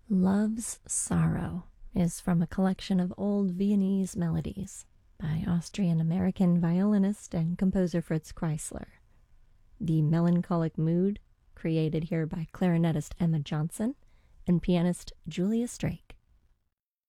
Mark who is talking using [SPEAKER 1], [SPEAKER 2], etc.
[SPEAKER 1] Love's Sorrow is from a collection of old Viennese melodies by Austrian-American violinist and composer Fritz Kreisler. The melancholic mood created here by clarinetist Emma Johnson and pianist Julia Straight.